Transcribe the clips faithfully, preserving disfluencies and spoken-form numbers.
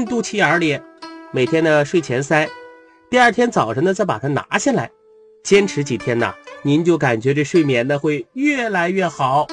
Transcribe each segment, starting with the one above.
肚脐眼里，每天呢睡前塞，第二天早上呢再把它拿下来，坚持几天呢，您就感觉这睡眠呢会越来越好。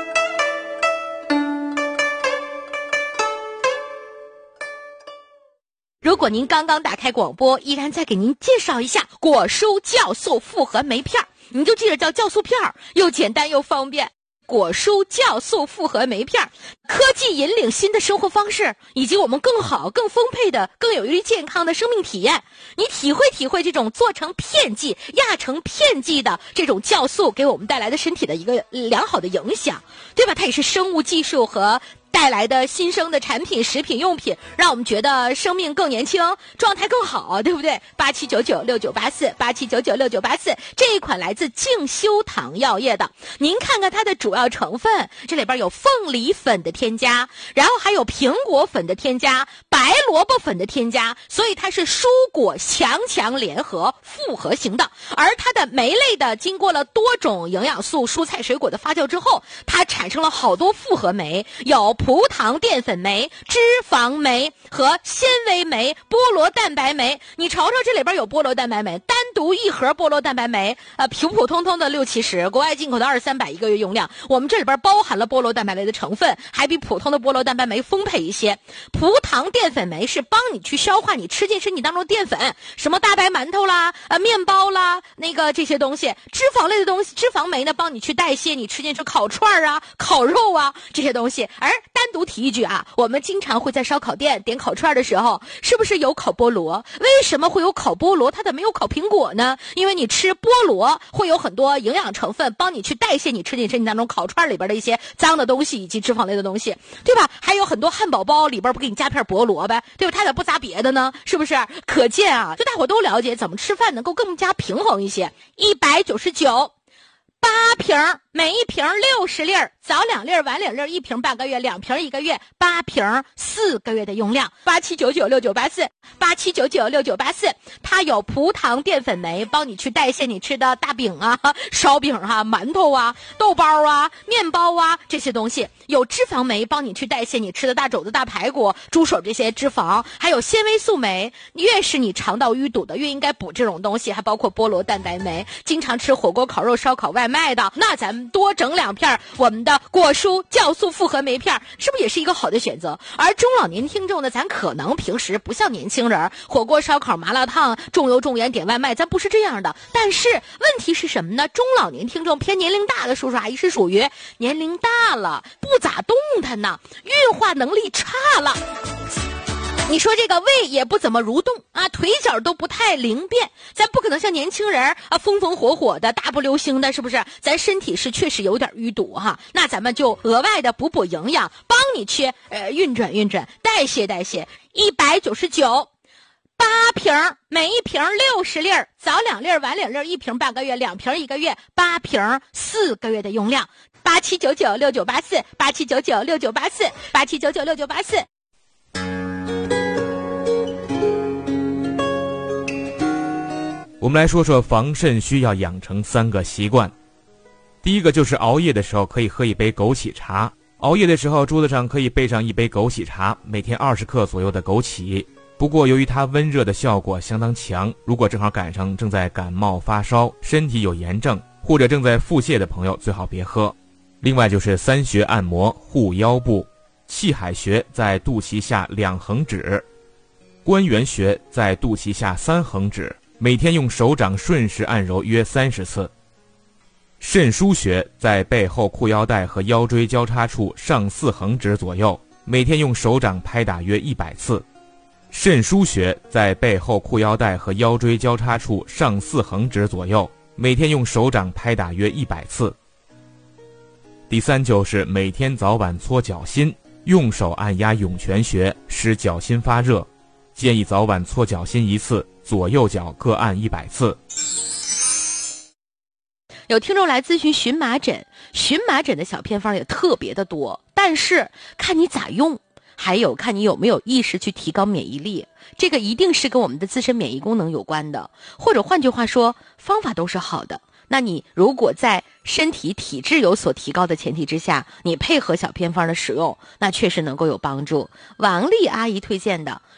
如果您刚刚打开广播，依然再给您介绍一下果蔬酵素复合酶片，你就记着叫酵素片，又简单又方便。果蔬酵素复合酶片，科技引领新的生活方式，以及我们更好、更丰沛的、更有益健康的生命体验。你体会体会这种做成片剂、压成片剂的这种酵素给我们带来的身体的一个良好的影响，对吧？它也是生物技术和带来的新生的产品、食品用品，让我们觉得生命更年轻，状态更好，对不对？八七九九六九八四，八七九九六九八四，这一款来自静修堂药业的，您看看它的主要成分，这里边有凤梨粉的添加，然后还有苹果粉的添加，白萝卜粉的添加，所以它是蔬果强强联合复合型的。而它的酶类的经过了多种营养素、蔬菜水果的发酵之后，它产生了好多复合酶，有葡糖淀粉酶、脂肪酶和纤维酶、菠萝蛋白酶。你瞅瞅，这里边有菠萝蛋白酶，单独一盒菠萝蛋白酶，呃，普普通通的六七十，国外进口的二三百一个月用量。我们这里边包含了菠萝蛋白酶的成分，还比普通的菠萝蛋白酶丰沛一些。葡糖淀粉酶是帮你去消化你吃进身体当中淀粉，什么大白馒头啦、呃面包啦，那个这些东西。脂肪类的东西，脂肪酶呢，帮你去代谢你吃进去烤串啊、烤肉啊这些东西。而单独提一句啊，我们经常会在烧烤店点烤串的时候，是不是有烤菠萝？为什么会有烤菠萝？它怎么没有烤苹果呢？因为你吃菠萝会有很多营养成分，帮你去代谢你吃进身体当中烤串里边的一些脏的东西以及脂肪类的东西，对吧？还有很多汉堡包里边不给你加片菠萝呗，对吧？它咋不加别的呢？是不是？可见啊，就大伙都了解怎么吃饭能够更加平衡一些。一百九十九，八瓶，每一瓶六十粒儿，早两粒儿，晚两粒儿，一瓶半个月，两瓶一个月，八瓶四个月的用量。八七九九六九八四，八七九九六九八四，它有葡糖淀粉酶，帮你去代谢你吃的大饼啊、烧饼啊、馒头啊、豆包啊、面包啊这些东西。有脂肪酶，帮你去代谢你吃的大肘子、大排骨、猪手这些脂肪。还有纤维素酶，越是你肠道淤堵的，越应该补这种东西。还包括菠萝蛋白酶，经常吃火锅、烤肉、烧烤外卖的，那咱们多整两片我们的果蔬酵素复合酶片，是不是也是一个好的选择？而中老年听众呢，咱可能平时不像年轻人，火锅、烧烤、麻辣烫重油重盐点外卖，咱不是这样的。但是问题是什么呢？中老年听众偏年龄大的叔叔阿姨是属于年龄大了不咋动弹呢，运化能力差了，你说这个胃也不怎么蠕动啊，腿脚都不太灵便，咱不可能像年轻人啊风风火火的大步流星的，是不是？咱身体是确实有点淤堵哈，那咱们就额外的补补营养，帮你去呃运转运转，代谢代谢。一百九十九，八瓶，每一瓶六十粒儿，早两粒儿，晚两粒儿，一瓶半个月，两瓶一个月，八瓶四个月的用量。八七九九六九八四，八七九九六九八四，八七九九六九八四。 我们来说说防肾需要养成三个习惯。第一个就是熬夜的时候可以喝一杯枸杞茶，熬夜的时候桌子上可以备上一杯枸杞茶，每天二十克左右的枸杞。不过由于它温热的效果相当强，如果正好赶上正在感冒发烧、身体有炎症或者正在腹泻的朋友最好别喝。另外就是三穴按摩护腰部，气海穴在肚脐下两横指，关元穴在肚脐下三横指，每天用手掌顺时按揉约三十次。肾腧穴在背后裤腰带和腰椎交叉处上四横指左右，每天用手掌拍打约一百次。肾腧穴在背后裤腰带和腰椎交叉处上四横指左右，每天用手掌拍打约一百次。第三就是每天早晚搓脚心，用手按压涌泉穴，使脚心发热。建议早晚搓脚心一次，左右脚各按一百次。 有听众来咨询荨麻疹，荨麻疹的小偏方也特别的多，但是看你咋用，还有看你有没有意识去提高免疫力，这个一定是跟我们的自身免疫功能有关的。或者换句话说，方法都是好的，那你如果在身体体质有所提高的前提之下，你配合小偏方的使用，那确实能够有帮助。王丽阿姨推荐的